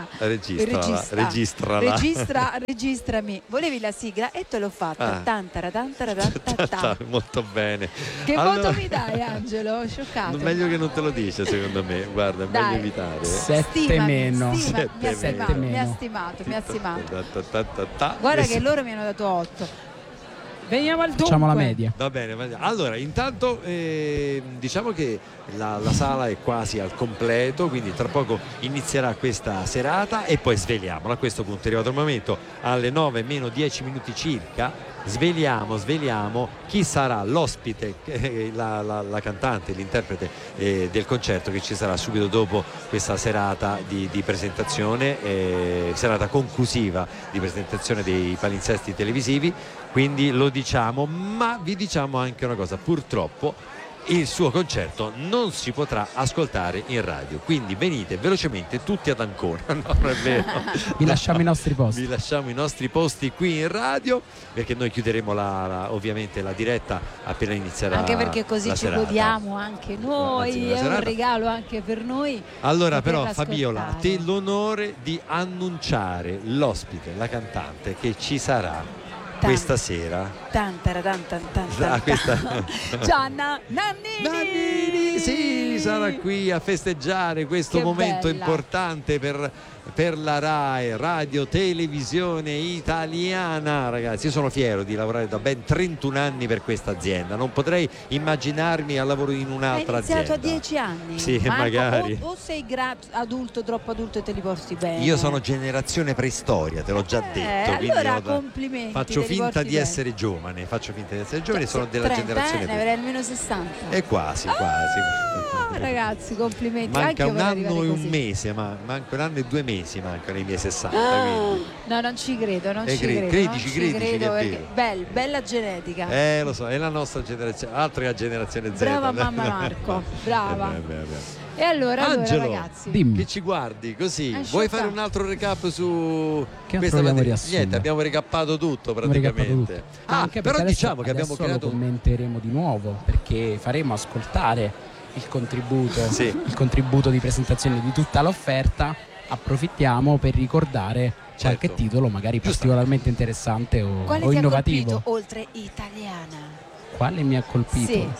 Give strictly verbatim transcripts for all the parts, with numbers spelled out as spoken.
registra. Registra, Registra. registrala. Registra, registrami. Volevi la sigla e te l'ho fatta. Ah. Tantara, tantara, tantara. Molto bene. Che Allora- voto mi dai, Angelo? Scioccato. Meglio che non te lo dice, secondo me. Guarda, è Dai. meglio evitare. Sette Stimami, meno. stima- Sette mi ha meno. stimato, mi ha meno. stimato, mi ha stimato. Ta ta ta ta ta. Guarda Adesso- che loro mi hanno dato otto. Veniamo al dunque. Facciamo la media. Va bene, va bene. Allora intanto eh, diciamo che la, la sala è quasi al completo, quindi tra poco inizierà questa serata e poi sveliamola. A questo punto è arrivato il momento, alle nove meno dieci minuti circa, sveliamo, sveliamo chi sarà l'ospite, eh, la, la, la cantante, l'interprete eh, del concerto che ci sarà subito dopo questa serata di, di presentazione, eh, serata conclusiva di presentazione dei palinsesti televisivi. Quindi lo diciamo, ma vi diciamo anche una cosa: purtroppo il suo concerto non si potrà ascoltare in radio, quindi venite velocemente tutti ad Ancona. No, non è vero. Vi lasciamo i nostri posti. Vi lasciamo i nostri posti qui in radio, perché noi chiuderemo la, la- ovviamente la diretta appena inizierà. Anche perché così la ci serata. godiamo anche noi, Anzi, la è un serata. regalo anche per noi. Allora poterla però Fabiola, ascoltare. ti l'onore di annunciare l'ospite, la cantante che ci sarà questa sera. Tantara, tantan, tantan, Ah, questa- Gianna Nannini. Nannini, sì, sarà qui a festeggiare questo Che momento bella. importante per, per la RAI, Radio Televisione Italiana. Ragazzi, io sono fiero di lavorare da ben trentuno anni per questa azienda, non potrei immaginarmi al lavoro in Hai un'altra iniziato azienda. a dieci anni. Sì, Marco, magari. O, o sei gra- adulto, troppo adulto e te li porti bene. Io sono generazione preistoria, te l'ho già Eh, detto. quindi allora ho da- complimenti. faccio te li finta porti di bene. essere giovane, faccio finta di essere giovane, Cioè, sono della trenta, generazione eh, ne più- avrei almeno sessanta. E quasi, quasi. Ah, ragazzi, complimenti. Manca Anche io un vorrei anno arrivare e un così. mese, ma manca un anno e due mesi mancano i miei sessanta. Ah, Quindi. no, non ci credo, non Eh, ci cre- credo. credici, non ci credici che credo è perché- vero. bel- bella genetica. Eh, lo so, è la nostra generazione, altra generazione Z. Brava mamma Marco, brava. Eh, beh, beh, beh. E allora, allora Angelo, ragazzi, Dimmi. Che ci guardi così? È Vuoi scioccato. fare un altro recap su Che altro questa vogliamo materia? riassumere? Niente, abbiamo recappato tutto Abbiamo recappato praticamente. tutto. Ah, Anche però perché adesso- diciamo che abbiamo adesso creato lo commenteremo di nuovo, perché faremo ascoltare il contributo, Sì. il contributo di presentazione di tutta l'offerta. Approfittiamo per ricordare qualche Certo. titolo magari Giusto. particolarmente interessante o, quale o ti ha innovativo. colpito oltre italiana? Quale mi ha colpito? Sì.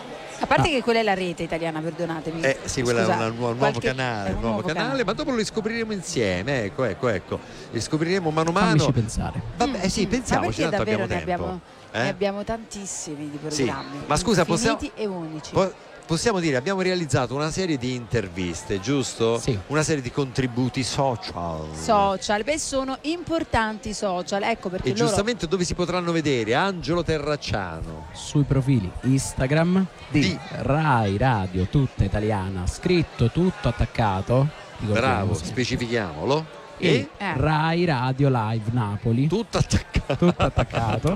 A parte Ah. che quella è la rete italiana, perdonatemi. Eh sì, quella Scusa, è una- un nuovo qualche- canale, è un nuovo canale, ma dopo lo riscopriremo insieme. Ecco, ecco, ecco. Li scopriremo mano a mano. Fammici pensare. Vabbè, eh sì, Mm, pensiamoci, ma perché tanto davvero abbiamo ne tempo. abbiamo, Eh? ne abbiamo tantissimi di Sì, programmi. ma scusa, possiamo- infiniti e unici. Po- Possiamo dire, abbiamo realizzato una serie di interviste, giusto? Sì. Una serie di contributi social. Social, beh, sono importanti i social, ecco perché E loro giustamente dove si potranno vedere Angelo Terracciano. Sui profili Instagram di, Di. Rai Radio Tutta Italiana, scritto tutto attaccato. ricordiamo Bravo, sempre. specifichiamolo. E E Eh. Rai Radio Live Napoli, tutto attaccato. tutto attaccato.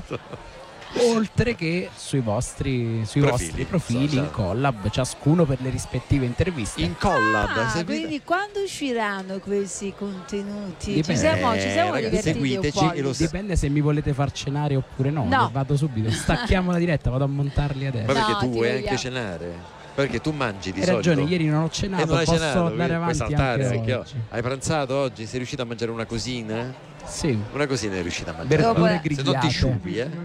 Oltre che sui vostri, sui Profili, vostri profili social. in collab, ciascuno per le rispettive interviste. In collab. Ah, seguite- quindi quando usciranno questi contenuti? Ci Dipende. siamo, ci siamo Eh, ragazzi, divertiti seguiteci un po'. e lo lì. Dipende se mi volete far cenare oppure no. No. Vado subito, stacchiamo la diretta, vado a montarli adesso. Ma perché No, tu ti vuoi vogliamo. anche cenare? perché tu mangi di Hai solito. ragione, ieri non ho cenato, e non hai posso cenato, andare puoi avanti saltare, anche perché oggi. hai pranzato oggi? Sei riuscito a mangiare una cosina? Sì, Una cosina è riuscita a mangiare. verdure Dopo- Se non ti grigliate. sciupi, eh.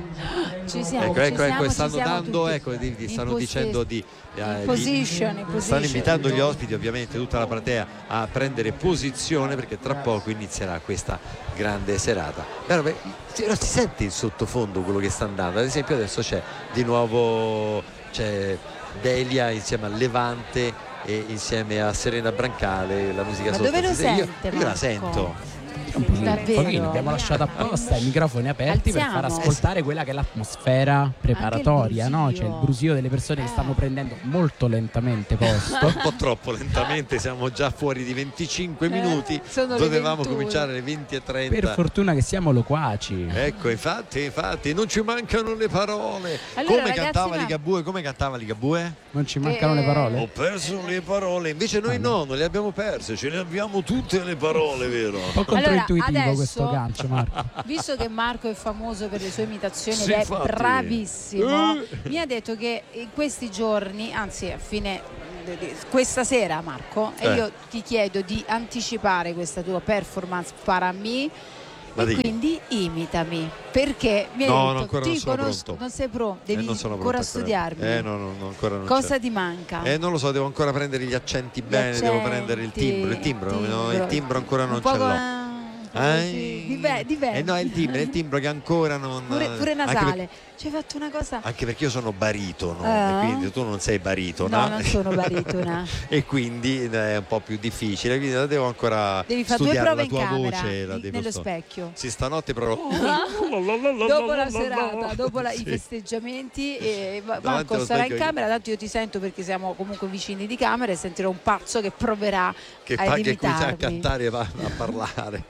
Ci siamo, Ecco, ci ecco, siamo, ecco, ci stanno siamo dando, tutti. ecco, di- di- In stanno posi- dicendo di, eh, in di- position, in stanno position. invitando gli ospiti, ovviamente tutta la platea, a prendere posizione perché tra poco inizierà questa grande serata. Però, beh, si, si sente in sottofondo quello che sta andando. Ad esempio adesso c'è di nuovo c'è Delia insieme a Levante e insieme a Serena Brancale, la musica Ma sotto. dove lo Io- sente, io la Marco? sento. Un pochino, un Davvero? pochino, abbiamo lasciato apposta i microfoni aperti per far Alziamo. ascoltare quella che è l'atmosfera preparatoria, Anche il no? brusio. C'è il brusio delle persone che Eh. stanno prendendo molto lentamente posto. Un po' troppo lentamente, siamo già fuori di venticinque minuti, Eh, sono le dovevamo ventuno. cominciare alle venti e trenta. Per fortuna che siamo loquaci. Ecco, infatti, infatti, non ci mancano le parole. Allora, come ragazzi, cantava ma- Ligabue? Come cantava Ligabue? Non ci mancano Eh, le parole. Ho perso le parole, invece noi Ah, no, non le abbiamo perse, ce le abbiamo tutte le parole, vero? Un po' controintuitivo adesso- questo gancio, Marco. Visto che Marco è famoso per le sue imitazioni Sì, ed è infatti. bravissimo, Eh. mi ha detto che in questi giorni, anzi a fine di- di- questa sera, Marco, e Eh. io ti chiedo di anticipare questa tua performance para me. Ma E di chi? quindi imitami, perché mi hai No, detto no, ancora ti non sono conosco, pronto. non sei pronto, devi Eh, non sono ancora pronto studiarmi. Eh, no, no, no, ancora non Cosa c'è. ti manca? Eh, non lo so, devo ancora prendere gli accenti bene, devo accenti, prendere il timbro, il timbro, no, timbro. il timbro ancora Un non po' ce l'ho. con- Ai. Dive- dipende. Eh no, è il timbro, è il timbro che ancora non. Pure, pure anche nasale. per- Ci hai fatto una cosa. Anche perché io sono baritono, Eh? e quindi tu non sei baritona. No, non sono baritona. E quindi è un po' più difficile, quindi la devo ancora Devi fare due studiare prove la in tua camera, voce, la in- devo nello sto- specchio. Sì, stanotte però Dopo la serata, dopo la- Sì. i festeggiamenti, e Va- Davanti Marco allo starà in specchio io- camera, tanto io ti sento perché siamo comunque vicini di camera e sentirò un pazzo che proverà che, ad fa, che comincia a imitarmi. cantare e va a parlare.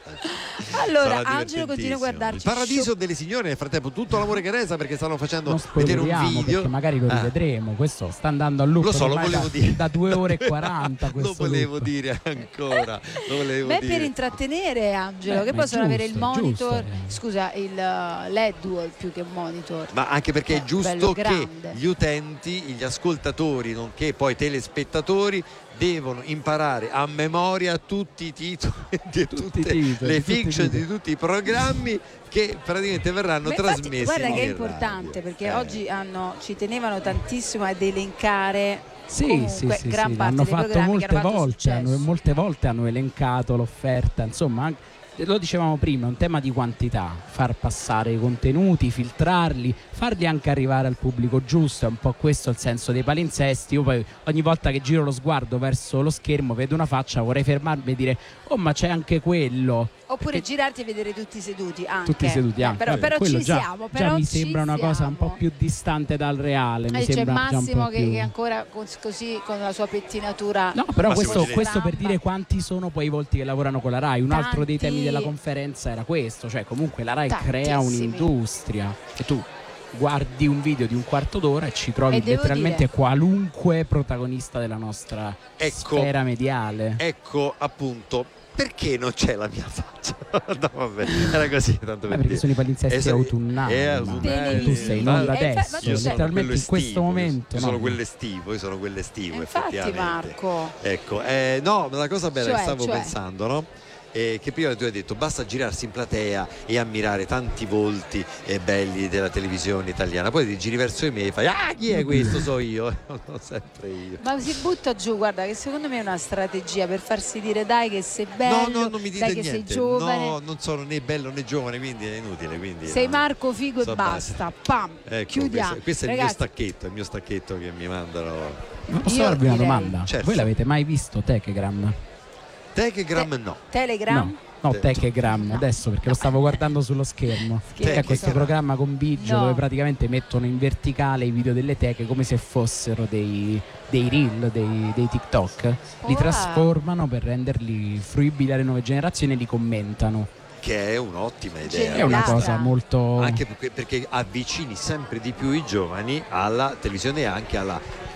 Allora, Sarà Angelo continua a guardarci. Il paradiso delle signore, nel frattempo tutto l'amore che resa perché stanno facendo Non vedere un spoileriamo video. perché magari lo Ah. rivedremo. Questo sta andando a loop Lo so, lo ormai volevo da, dire. da due ore e quaranta. Lo Questo volevo loop. dire ancora. Lo volevo Beh, dire. per intrattenere Angelo, Beh, che ma è possono avere il giusto, è monitor, giusto, eh. scusa, il uh, L E D più che monitor. Ma anche perché è Eh, giusto bello che grande. gli utenti, gli ascoltatori, nonché poi telespettatori, devono imparare a memoria tutti i titoli di Tutti tutte i titoli, le tutti i fiction titoli. di tutti i programmi che praticamente verranno Ma infatti, trasmessi guarda che è in importante radio. perché Eh. oggi hanno, ci tenevano tantissimo ad elencare Sì, comunque sì, sì, gran sì, parte l'hanno dei fatto programmi che molte hanno fatto volte, hanno, successo. molte volte hanno elencato l'offerta, insomma, anche- lo dicevamo prima, è un tema di quantità, far passare i contenuti, filtrarli, farli anche arrivare al pubblico giusto, è un po' questo il senso dei palinsesti. Io poi ogni volta che giro lo sguardo verso lo schermo vedo una faccia, vorrei fermarmi e dire oh ma c'è anche quello. Oppure Perché- girarti e vedere tutti seduti anche. Tutti seduti Eh, anche. però, Vabbè, però quello ci già, siamo, già però mi ci sembra una cosa un po' siamo. più distante dal reale. Mi E c'è sembra già un po' Massimo che, più- che ancora cos- così con la sua pettinatura. No, però Massimo questo, Giletti. questo per Stampa. dire quanti sono poi i volti che lavorano con la RAI. Un altro dei Tanti. temi della conferenza era questo, cioè comunque la RAI crea Tantissimi. un'industria e tu guardi un video di un quarto d'ora e ci trovi E devo letteralmente dire- qualunque protagonista della nostra Ecco. sfera mediale. Ecco appunto perché non c'è la mia faccia. No, vabbè, era così tanto Beh, per perché dire. sono i palinsesti Eh, so- autunnali. eh, ma autunnali. tu sei in Ma- onda Eh, infa- adesso, ma tu Io sei- sono letteralmente quello in questo estivo, momento. io sono no? quello estivo, io sono quello estivo, Infatti, effettivamente. Marco. Ecco, eh, no, la cosa bella Cioè, che stavo cioè. pensando, no? Eh, che prima tu hai detto basta girarsi in platea e ammirare tanti volti eh, belli della televisione italiana, poi ti giri verso di me e fai ah chi è questo? So io, sono sempre io. Ma si butta giù, guarda che secondo me è una strategia per farsi dire dai che sei No, bello, no, non mi dite dai che sei niente. giovane, No, non sono né bello né giovane, quindi è inutile. Quindi, sei no. Marco Figo So e basta. Pam, Ecco, chiudiamo. questo, questo è il mio Ragazzi, stacchetto, il mio stacchetto che mi mandano. Ma posso Io farvi una direi- domanda? Certo. Voi l'avete mai visto Telegram? Telegram no. Telegram? No. No, Te- Telegram No. adesso perché lo stavo guardando sullo schermo. Che Che è questo Telegram. programma con Biggio No. dove praticamente mettono in verticale i video delle teche come se fossero dei, dei reel, dei, dei TikTok. Li Wow. trasformano per renderli fruibili alle nuove generazioni e li commentano. Che è un'ottima idea. È una Bellata. cosa molto... Anche perché, perché avvicini sempre di più i giovani alla televisione e anche alla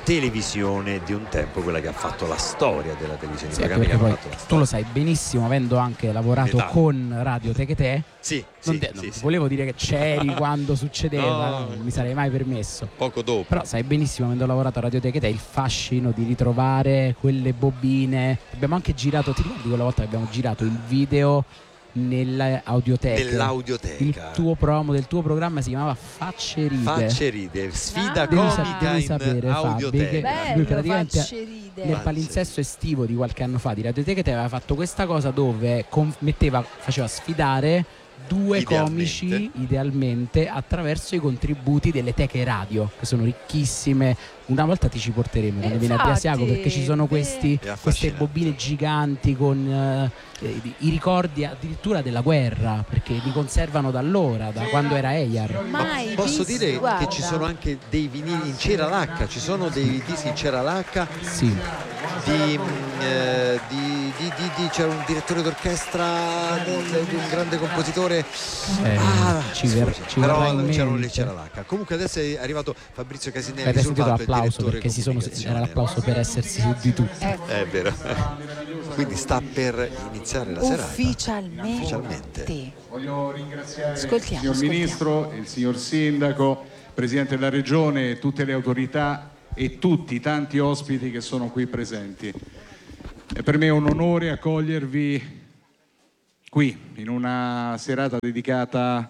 televisione di un tempo, quella che ha fatto la storia della televisione. Sì, perché poi tu lo sai benissimo, avendo anche lavorato Metà. con Radio Techetè. Sì, non sì, te, sì, non sì. volevo dire che c'eri quando succedeva, no, non mi sarei mai permesso. Poco dopo. Però sai benissimo, avendo lavorato a Radio Techetè, il fascino di ritrovare quelle bobine. Abbiamo anche girato, ti ricordi quella volta che abbiamo girato il video nell'audioteca? Nell'audioteca. Il tuo promo del tuo programma si chiamava Facce Ride. Facce Ride, sfida ah, comica devi in sapere, audioteca. Bello, lui praticamente Facce Ride. nel palinsesto estivo di qualche anno fa di Radio Techetè aveva fatto questa cosa dove con- metteva, faceva sfidare due Idealmente. comici idealmente attraverso i contributi delle teche radio, che sono ricchissime. Una volta ti ci porteremo quando vieni a Biasiago, perché ci sono questi, queste bobine giganti con eh, i, i ricordi addirittura della guerra, perché li conservano da allora, da quando era Eyar. Mai Posso visto, dire guarda. che ci sono anche dei vinili in cera lacca, ci sono dei dischi in cera lacca. Sì. Di, eh, di, di, di, di c'era un direttore d'orchestra di, di un grande compositore, Eh, ah, ci ver- scusi, ci però verrà in c'erano le mente. c'era l'H. Comunque adesso è arrivato Fabrizio Casinelli Avete sul sentito palco, il l'applauso direttore perché si sono, comunicazione. era l'applauso per essersi seduti tutti. Ecco. È vero. Quindi sta per iniziare la serata. Ufficialmente. Ufficialmente. Voglio ringraziare Ascoltiamo, il signor ascoltiamo. Ministro, il signor Sindaco, Presidente della Regione, tutte le autorità e tutti i tanti ospiti che sono qui presenti. È per me un onore accogliervi qui in una serata dedicata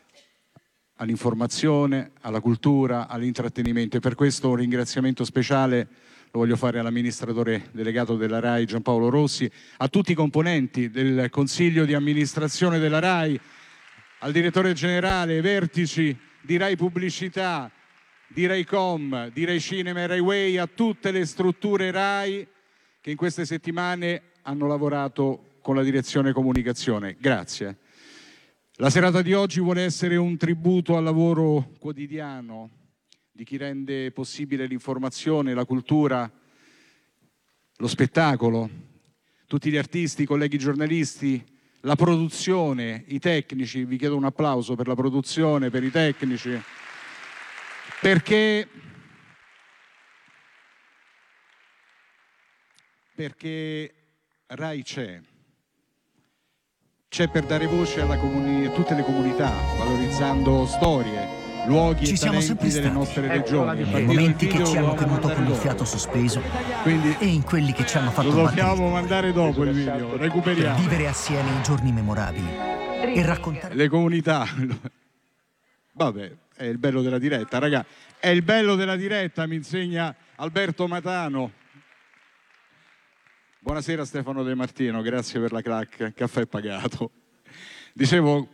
all'informazione, alla cultura, all'intrattenimento, e per questo un ringraziamento speciale lo voglio fare all'amministratore delegato della RAI Giampaolo Rossi, a tutti i componenti del Consiglio di amministrazione della RAI, al direttore generale, ai vertici di RAI Pubblicità, di RAICom, di RAI Cinema e RAI Way, a tutte le strutture RAI che in queste settimane hanno lavorato con la direzione comunicazione. Grazie. La serata di oggi vuole essere un tributo al lavoro quotidiano di chi rende possibile l'informazione, la cultura, lo spettacolo, tutti gli artisti, i colleghi giornalisti, la produzione, i tecnici. Vi chiedo un applauso per la produzione, per i tecnici, perché, perché RAI c'è. C'è per dare voce alla comuni- a tutte le comunità, valorizzando storie, luoghi Ci e siamo sempre talenti delle stati. nostre regioni. Nei momenti che ci hanno tenuto con il fiato sospeso Quindi e in quelli che ci hanno fatto lo battere dobbiamo mandare dopo il video, per recuperiamo. vivere assieme i giorni memorabili e raccontare Le comunità. Vabbè, è il bello della diretta, raga. È il bello della diretta, mi insegna Alberto Matano. Buonasera Stefano De Martino, grazie per la clac, caffè pagato. Dicevo,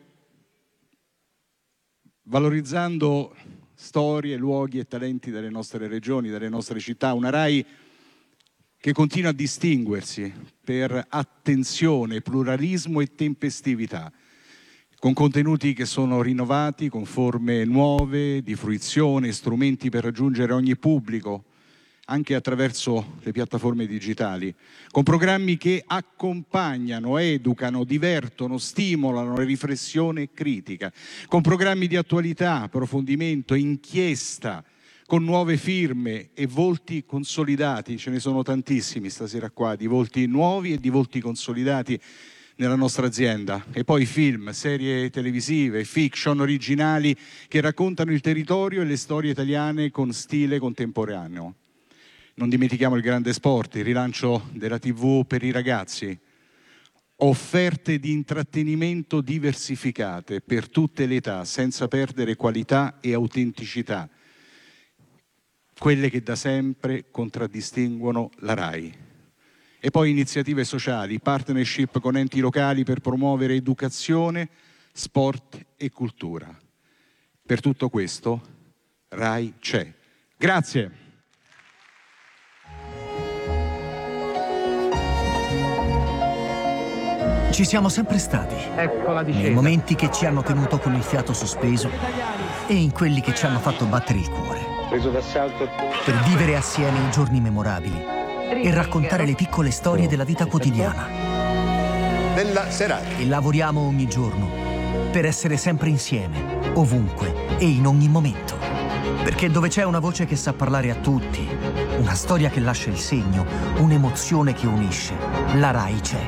valorizzando storie, luoghi e talenti delle nostre regioni, delle nostre città, una RAI che continua a distinguersi per attenzione, pluralismo e tempestività, con contenuti che sono rinnovati, con forme nuove di fruizione, strumenti per raggiungere ogni pubblico, anche attraverso le piattaforme digitali, con programmi che accompagnano, educano, divertono, stimolano la riflessione critica, con programmi di attualità, approfondimento, inchiesta, con nuove firme e volti consolidati. Ce ne sono tantissimi stasera qua, di volti nuovi e di volti consolidati nella nostra azienda. E poi film, serie televisive, fiction originali che raccontano il territorio e le storie italiane con stile contemporaneo. Non dimentichiamo il grande sport, il rilancio della tivù per i ragazzi, offerte di intrattenimento diversificate per tutte le età, senza perdere qualità e autenticità, quelle che da sempre contraddistinguono la RAI. E poi iniziative sociali, partnership con enti locali per promuovere educazione, sport e cultura. Per tutto questo RAI c'è. Grazie. Ci siamo sempre stati, nei momenti che ci hanno tenuto con il fiato sospeso e in quelli che ci hanno fatto battere il cuore, per vivere assieme i giorni memorabili e raccontare le piccole storie della vita quotidiana. Nella serata. E lavoriamo ogni giorno per essere sempre insieme, ovunque e in ogni momento. Perché dove c'è una voce che sa parlare a tutti, una storia che lascia il segno, un'emozione che unisce, la RAI c'è.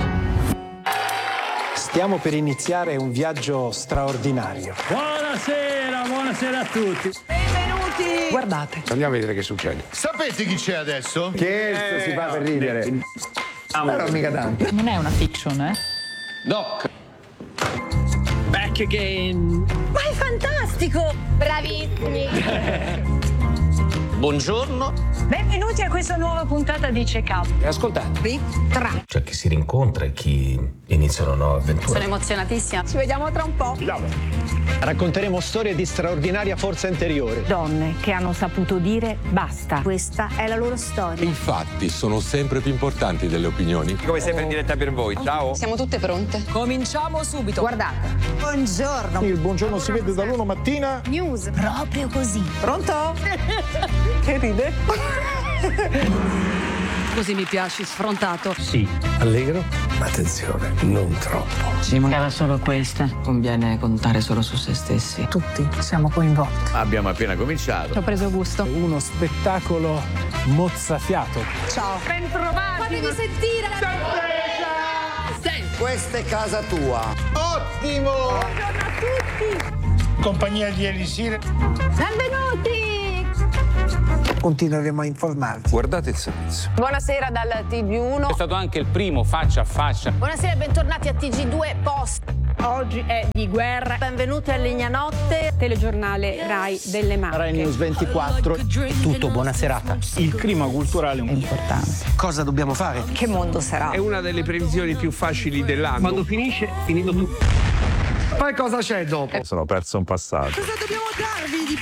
Stiamo per iniziare un viaggio straordinario. Buonasera, buonasera a tutti. Benvenuti. Guardate. Andiamo a vedere che succede. Sapete chi c'è adesso? Che eh, si fa per ridere. Eh, Però mica tanto. Non è una fiction, eh? Doc. Back again. Ma è fantastico! Bravissimi! Buongiorno. Benvenuti a questa nuova puntata di Check Up. Ascoltate. Tra. C'è chi si rincontra e chi inizia una nuova avventura. Sono emozionatissima. Ci vediamo tra un po'. Racconteremo storie di straordinaria forza interiore. Donne che hanno saputo dire basta. Questa è la loro storia. I fatti sono sempre più importanti delle opinioni. Come sempre in diretta per voi. Ciao. Siamo tutte pronte. Cominciamo subito. Guardate. Buongiorno. Il buongiorno si vede dall'uno mattina. News. Proprio così. Pronto? Che ride? Così mi piaci, sfrontato. Sì, allegro, ma attenzione, non troppo. Ci mancava solo questa. Conviene contare solo su se stessi. Tutti siamo coinvolti. Abbiamo appena cominciato. Ci ho preso gusto. Uno spettacolo mozzafiato. Ciao. Ben trovati. Fatevi sentire. Questa è casa tua. Ottimo! Buongiorno a tutti. Compagnia di Elisir. Benvenuti. Continueremo a informarvi. Guardate il servizio. Buonasera dal T G uno. È stato anche il primo faccia a faccia. Buonasera e bentornati a T G due Post. Oggi è di guerra. Benvenuti a Legnanotte. Telegiornale Rai delle Marche. Rai News ventiquattro. Tutto, buona serata. Il clima culturale È importante. Cosa dobbiamo fare? Che mondo sarà? È una delle previsioni più facili dell'anno. Quando finisce, finito tutto. Poi cosa c'è dopo? Sono perso un passaggio. Cosa dobbiamo darvi di